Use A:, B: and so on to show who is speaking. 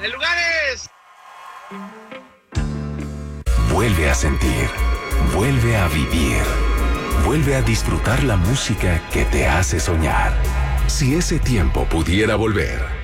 A: El lugar es...
B: Vuelve a sentir, vuelve a vivir, vuelve a disfrutar la música que te hace soñar. Si ese tiempo pudiera volver,